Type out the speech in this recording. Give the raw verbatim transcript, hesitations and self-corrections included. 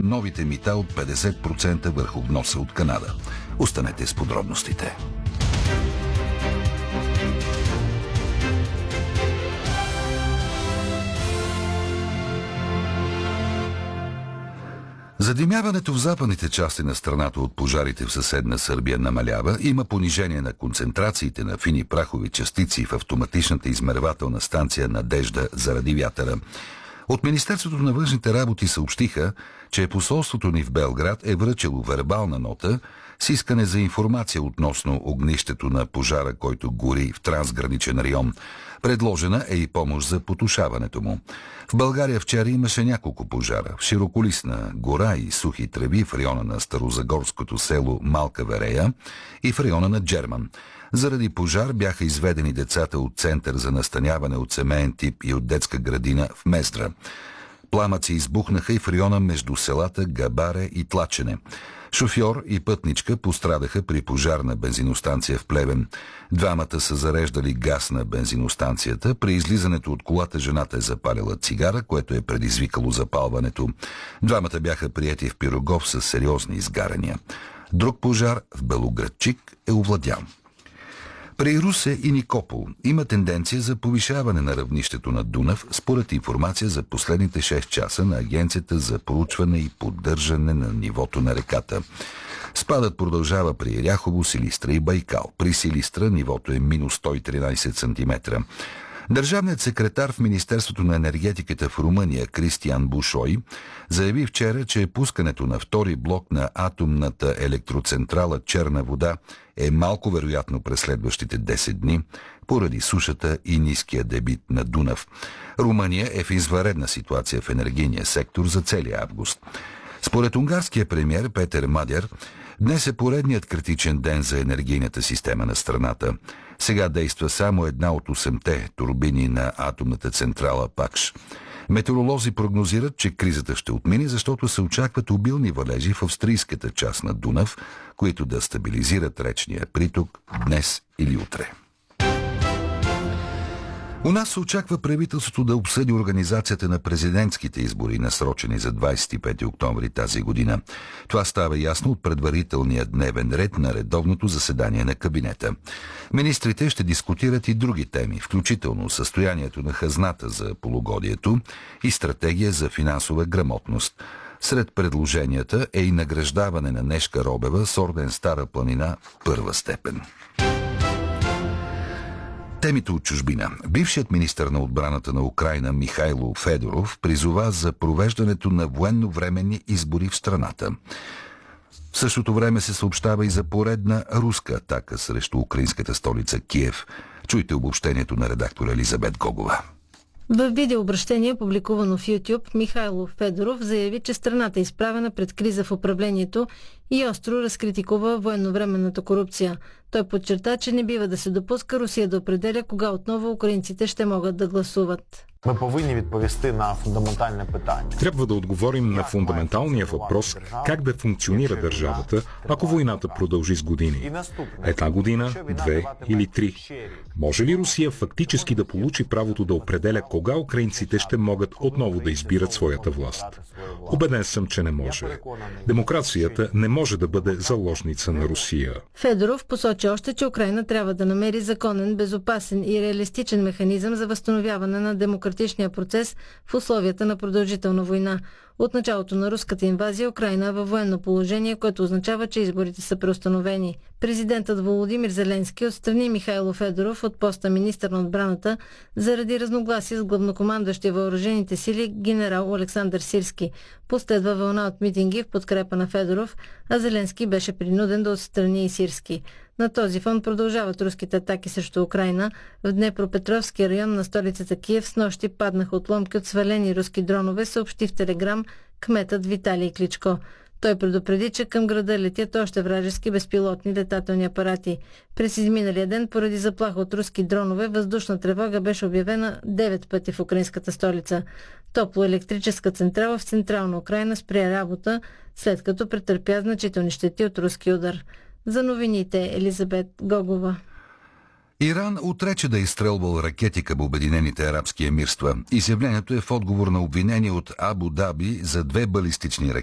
новите мита от петдесет процента върху вноса от Канада. Останете с подробностите. Задимяването в западните части на страната от пожарите в съседна Сърбия намалява, има понижение на концентрациите на фини прахови частици в автоматичната измервателна станция Надежда заради вятъра. От Министерството на външните работи съобщиха, че посолството ни в Белград е връчило вербална нота с искане за информация относно огнището на пожара, който гори в трансграничен район. Предложена е и помощ за потушаването му. В България вчера имаше няколко пожара. В широколисна гора и сухи треви в района на старозагорското село Малка Верея и в района на Джерман. Заради пожар бяха изведени децата от център за настаняване от семейен тип и от детска градина в Мездра. Пламъци избухнаха и в района между селата Габаре и Тлачене. Шофьор и пътничка пострадаха при пожар на бензиностанция в Плевен. Двамата са зареждали газ на бензиностанцията. При излизането от колата жената е запалила цигара, което е предизвикало запалването. Двамата бяха приети в Пирогов с сериозни изгаряния. Друг пожар в Белоградчик е овладян. При Русе и Никопол има тенденция за повишаване на равнището на Дунав, според информация за последните шест часа на Агенцията за проучване и поддържане на нивото на реката. Спадът продължава при Ряхово, Силистра и Байкал. При Силистра нивото е минус сто и тринадесет сантиметра. Държавният секретар в Министерството на енергетиката в Румъния Кристиан Бушой заяви вчера, че пускането на втори блок на атомната електроцентрала Черна вода е малко вероятно през следващите десет дни, поради сушата и ниския дебит на Дунав. Румъния е в извънредна ситуация в енергийния сектор за целия август. Според унгарския премиер Петър Мадяр, днес е поредният критичен ден за енергийната система на страната. Сега действа само една от осемте турбини на атомната централа Пакш. Метеоролози прогнозират, че кризата ще отмине, защото се очакват обилни валежи в австрийската част на Дунав, които да стабилизират речния приток днес или утре. У нас се очаква правителството да обсъди организацията на президентските избори, насрочени за двадесет и пети октомври тази година. Това става ясно от предварителния дневен ред на редовното заседание на кабинета. Министрите ще дискутират и други теми, включително състоянието на хазната за полугодието и стратегия за финансова грамотност. Сред предложенията е и награждаване на Нешка Робева с орден Стара планина първа степен. Темите от чужбина. Бившият министър на отбраната на Украйна Михайло Федоров призова за провеждането на военновременни избори в страната. В същото време се съобщава и за поредна руска атака срещу украинската столица Киев. Чуйте обобщението на редактор Елизабет Гогова. В видеообращение, публикувано в YouTube, Михайло Федоров заяви, че страната е изправена пред криза в управлението и остро разкритикува военновременната корупция. Той подчерта, че не бива да се допуска Русия да определя кога отново украинците ще могат да гласуват. Ми повинні відповісти на фундаментальне питання. Трябва да отговорим на фундаменталния въпрос как да функционира държавата, ако войната продължи с години. Една година, две или три. Може ли Русия фактически да получи правото да определя кога украинците ще могат отново да избират своята власт? Убеден съм, че не може. Демокрацията не може да бъде заложница на Русия. Федоров посочи още, че Украйна трябва да намери законен, безопасен и реалистичен механизъм за възстановяване на демократичния процес в условията на продължителна война. От началото на руската инвазия Украйна е във военно положение, което означава, че изборите са преустановени. Президентът Володимир Зеленски отстрани Михайло Федоров от поста министър на отбраната заради разногласие с главнокомандващия въоръжените сили генерал Александър Сирски. Последва вълна от митинги в подкрепа на Федоров, а Зеленски беше принуден да отстрани и Сирски. На този фон продължават руските атаки срещу Украйна. В Днепропетровския район на столицата Киев снощи паднаха отломки от свалени руски дронове, съобщи в Телеграм кметът Виталий Кличко. Той предупреди, че към града летят още вражески безпилотни летателни апарати. През изминалия ден, поради заплаха от руски дронове, въздушна тревога беше обявена девет пъти в украинската столица. Топлоелектрическа централа в централна Украйна спря работа, след като претърпя значителни щети от руски удар. За новините Елизабет Гогова. Иран отрече да е изстрелвал ракети към Обединените арабски емирства. Изявлението е в отговор на обвинение от Абу Даби за две балистични ракети